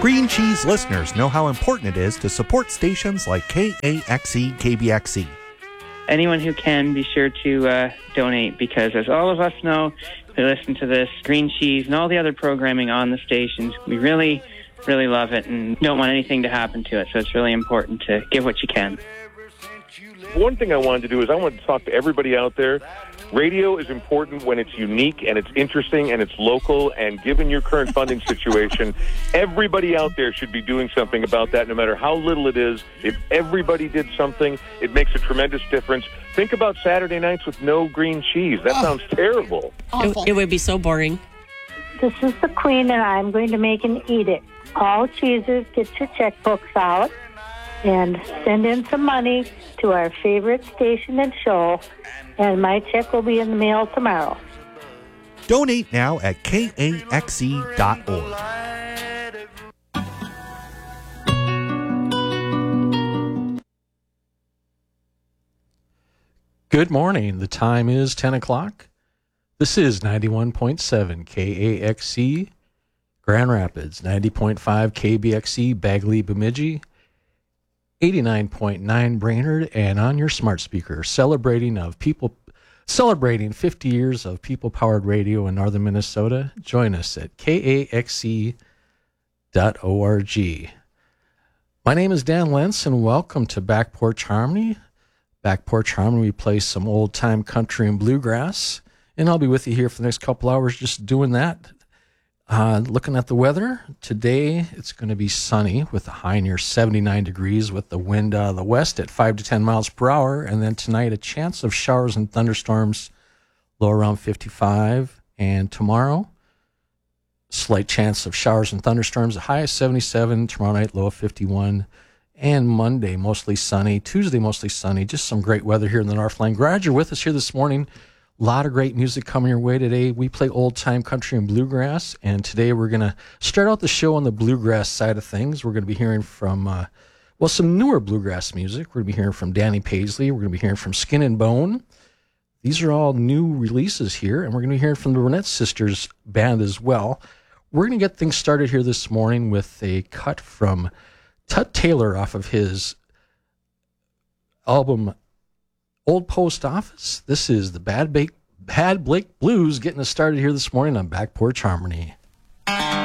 Green Cheese listeners know how important it is to support stations like KAXE, KBXE. Anyone who can, be sure to donate, because as all of us know who listen to this, Green Cheese and all the other programming on the stations, we really, really love it and don't want anything to happen to it. So it's really important to give what you can. One thing I wanted to do is I wanted to talk to everybody out there. Radio is important when it's unique and it's interesting and it's local, and given your current funding situation, everybody out there should be doing something about that, no matter how little it is. If everybody did something, it makes a tremendous difference. Think about Saturday nights with no green cheese. That sounds terrible. It would be so boring. This is the Queen, and I'm going to make an edict. All cheesers, get your checkbooks out and send in some money to our favorite station and show, and my check will be in the mail tomorrow. Donate now at kaxe.org. Good morning. The time is 10 o'clock. This is 91.7 KAXE, Grand Rapids, 90.5 KBXE, Bagley, Bemidji, 89.9 Brainerd, and on your smart speaker, celebrating 50 years of people-powered radio in northern Minnesota. Join us at kaxe.org. My name is Dan Lentz, and welcome to Back Porch Harmony. Back Porch Harmony, we play some old-time country and bluegrass, and I'll be with you here for the next couple hours just doing that. Looking at the weather, today it's going to be sunny with a high near 79 degrees with the wind out of the west at 5 to 10 miles per hour. And then tonight, a chance of showers and thunderstorms, low around 55. And tomorrow, slight chance of showers and thunderstorms, a high of 77. Tomorrow night, low of 51. And Monday, mostly sunny. Tuesday, mostly sunny. Just some great weather here in the Northland. Glad you're with us here this morning. A lot of great music coming your way today. We play old-time country and bluegrass, and today we're going to start out the show on the bluegrass side of things. We're going to be hearing from, some newer bluegrass music. We're going to be hearing from Danny Paisley. We're going to be hearing from Skin and Bone. These are all new releases here, and we're going to be hearing from the Burnett Sisters Band as well. We're going to get things started here this morning with a cut from Tut Taylor off of his album Old Post Office. This is the Bad Blake Blues getting us started here this morning on Back Porch Harmony.